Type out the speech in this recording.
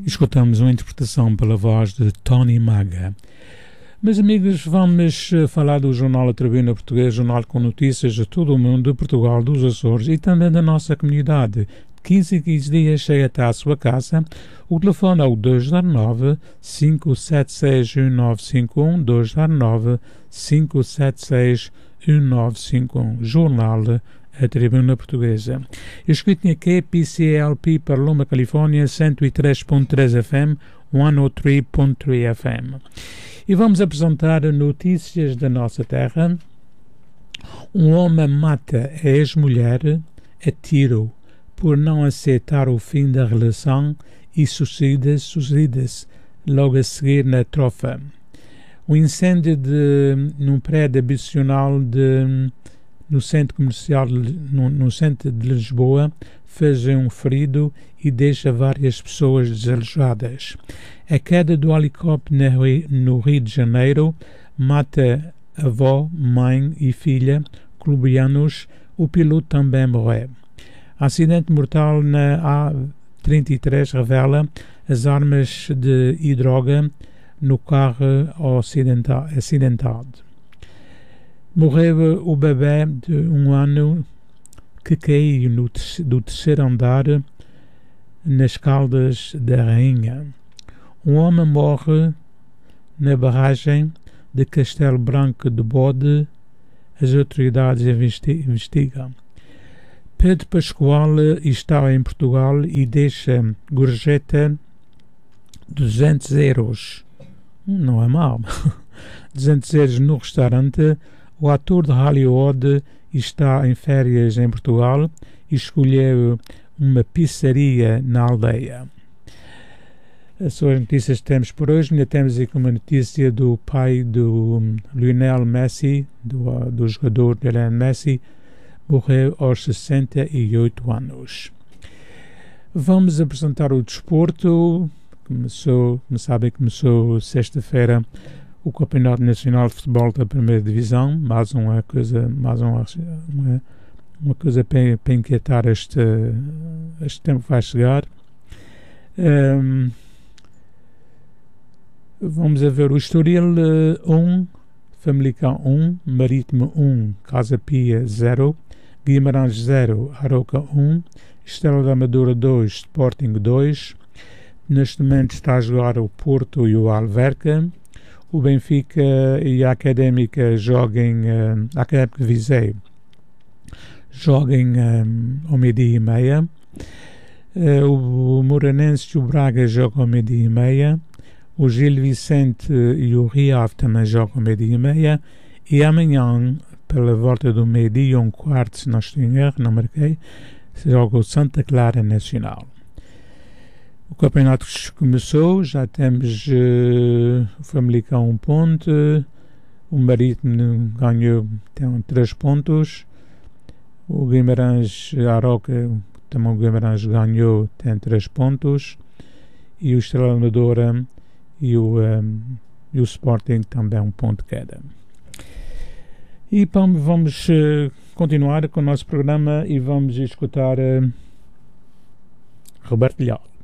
Escutamos uma interpretação pela voz de Tony Maga. Meus amigos, vamos falar do Jornal A Tribuna Português, jornal com notícias de todo o mundo, de Portugal, dos Açores e também da nossa comunidade. 15 em 15 dias chega até à sua casa. O telefone é o 209-576-1951, 209-576-1951. Jornal A Tribuna Portuguesa. Escrito aqui, PCLP para Loma, Califórnia, 103.3 FM, 103.3 FM. E vamos apresentar notícias da nossa terra. Um homem mata a ex-mulher a tiro por não aceitar o fim da relação e suicida-se logo a seguir na trofa. Um incêndio num prédio habitacional no centro comercial no centro de Lisboa fez um ferido e deixa várias pessoas desalojadas. A queda do helicóptero no Rio de Janeiro mata avó, mãe e filha colombianos. O piloto também morreu. Acidente mortal na A33 revela as armas e droga no carro acidentado. Morreu o bebê de 1 ano que caiu do terceiro andar nas Caldas da Rainha. Um homem morre na barragem de Castelo Branco de Bode. As autoridades investigam. Pedro Pascoal está em Portugal e deixa gorjeta 200 euros. Não é mal. 200 euros no restaurante. O ator de Hollywood está em férias em Portugal e escolheu uma pizzaria na aldeia. As suas notícias que temos por hoje. Ainda temos aqui uma notícia do pai do Lionel Messi, do jogador Lionel Messi, morreu aos 68 anos. Vamos apresentar o desporto. Começou sexta-feira o Campeonato Nacional de Futebol da Primeira Divisão. Mais uma coisa para inquietar este tempo que vai chegar. Vamos a ver o Estoril 1, Famalicão 1, Marítimo 1, Casa Pia 0, Guimarães 0, Arouca 1, Estrela da Amadora 2, Sporting 2. Neste momento está a jogar o Porto e o Alverca. O Benfica e a Académica a Académica Viseu joguem ao meio-dia e meia. O Moranense e o Braga jogam ao meio-dia e meia. O Gil Vicente e o Rio Ave também jogam ao meio-dia e meia. E amanhã, pela volta do meio-dia, 1:15, se não estou em erro, não marquei, se joga o Santa Clara Nacional. O campeonato começou, já temos o Famalicão 1 ponto, o Marítimo ganhou, tem 3 pontos, o Guimarães Arouca, também o Guimarães ganhou, tem 3 pontos, e o Estrela Amadora e o Sporting também 1 ponto cada. E vamos continuar com o nosso programa e vamos escutar Roberto Leal.